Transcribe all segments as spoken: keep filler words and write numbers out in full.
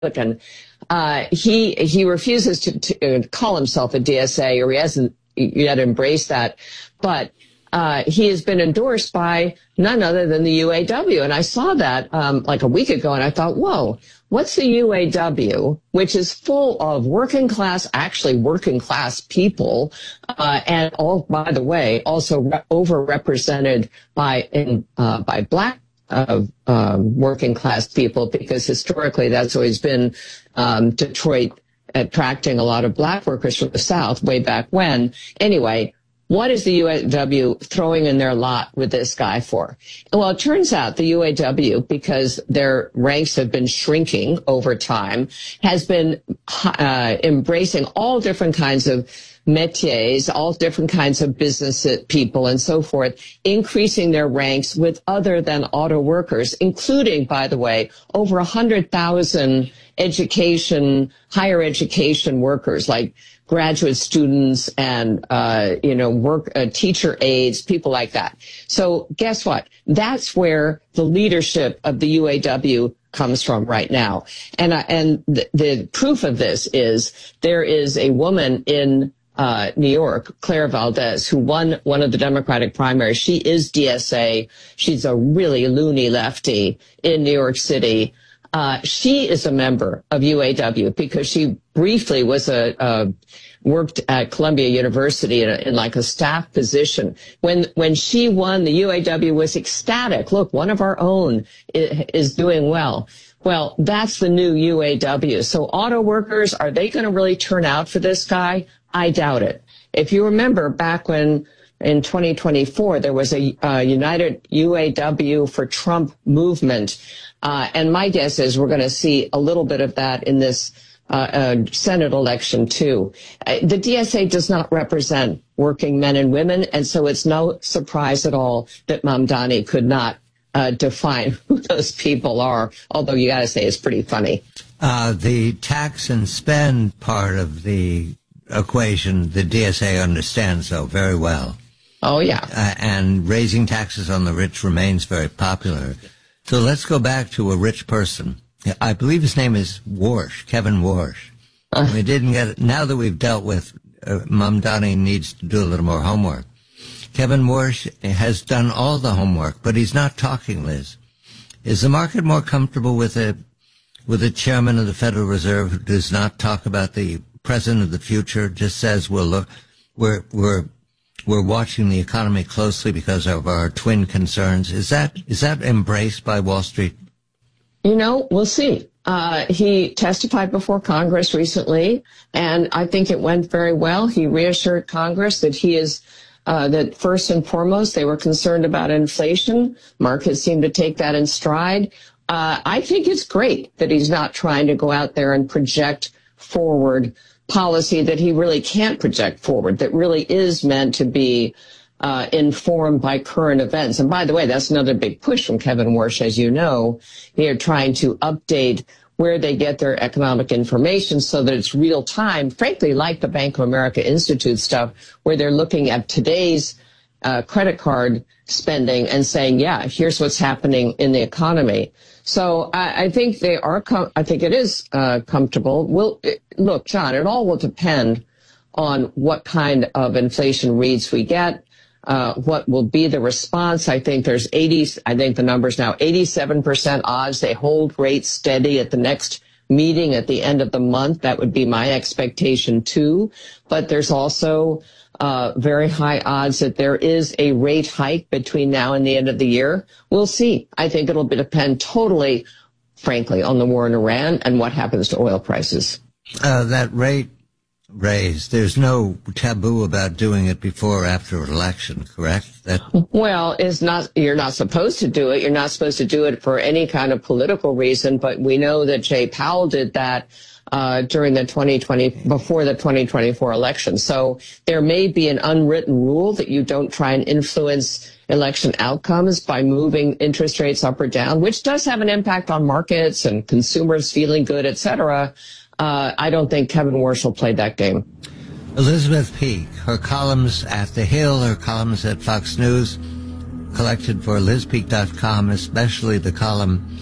Republican. Uh, he he refuses to, to call himself a D S A, or he hasn't yet embraced that. But uh, he has been endorsed by none other than the U A W. And I saw that um, like a week ago, and I thought, whoa, what's the U A W, which is full of working class, actually working class people, uh, and all, by the way, also re- overrepresented by in, uh, by black of um, working class people, because historically that's always been um, Detroit attracting a lot of black workers from the South way back when. Anyway, what is the U A W throwing in their lot with this guy for? Well, it turns out the U A W, because their ranks have been shrinking over time, has been uh, embracing all different kinds of métiers, all different kinds of business people and so forth, increasing their ranks with other than auto workers, including, by the way, over one hundred thousand education, higher education workers, like graduate students and, uh, you know, work, uh, teacher aides, people like that. So guess what? That's where the leadership of the U A W comes from right now. And, uh, and the, the proof of this is there is a woman in Uh, New York, Claire Valdez, who won one of the Democratic primaries. She is D S A. She's a really loony lefty in New York City. Uh, she is a member of U A W because she briefly was a, uh, worked at Columbia University in, a, in like a staff position. When, when she won, the U A W was ecstatic. Look, one of our own is, is doing well. Well, that's the new U A W. So auto workers, are they going to really turn out for this guy? I doubt it. If you remember back when in twenty twenty-four, there was a uh, United U A W for Trump movement. Uh, and my guess is we're going to see a little bit of that in this uh, uh, Senate election, too. Uh, the D S A does not represent working men and women, and so it's no surprise at all that Mamdani could not uh, define who those people are, although you got to say it's pretty funny. Uh, the tax and spend part of the equation, the D S A understands, though, very well. Oh, yeah. Uh, and raising taxes on the rich remains very popular. So let's go back to a rich person. I believe his name is Warsh, Kevin Warsh. Uh, we didn't get it. Now that we've dealt with uh, Mamdani needs to do a little more homework. Kevin Warsh has done all the homework, but he's not talking, Liz. Is the market more comfortable with a with a chairman of the Federal Reserve who does not talk about the president of the future, just says, well, look, we're, we're, we're watching the economy closely because of our twin concerns? Is that, is that embraced by Wall Street? You know, we'll see. Uh, he testified before Congress recently, and I think it went very well. He reassured Congress that he is, uh, that first and foremost, they were concerned about inflation. Markets seem to take that in stride. Uh, I think it's great that he's not trying to go out there and project forward policy that he really can't project forward, that really is meant to be uh, informed by current events. And by the way, that's another big push from Kevin Warsh, as you know. They are trying to update where they get their economic information so that it's real time, frankly, like the Bank of America Institute stuff, where they're looking at today's uh, credit card spending and saying, yeah, here's what's happening in the economy. So I, I think they are. Com- I think it is uh, comfortable. We'll it, look, John. It all will depend on what kind of inflation reads we get. Uh, what will be the response? I think there's eighty. I think the number's now eighty-seven percent odds they hold rates steady at the next meeting at the end of the month. That would be my expectation too. But there's also Uh, very high odds that there is a rate hike between now and the end of the year. We'll see. I think it'll depend totally, frankly, on the war in Iran and what happens to oil prices. Uh, that rate raise, there's no taboo about doing it before or after an election, correct? That Well, it's not, you're not supposed to do it. You're not supposed to do it for any kind of political reason, but we know that Jay Powell did that Uh, during the twenty twenty, before the twenty twenty-four election. So there may be an unwritten rule that you don't try and influence election outcomes by moving interest rates up or down, which does have an impact on markets and consumers feeling good, et cetera. Uh, I don't think Kevin Warsh will play that game. Elizabeth Peek, her columns at The Hill, her columns at Fox News, collected for liz peek dot com, especially the column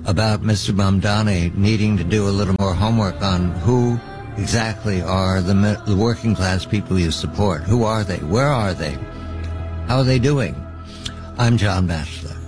about Mister Mamdani needing to do a little more homework on who exactly are the, the working class people you support. Who are they? Where are they? How are they doing? I'm John Batchelor.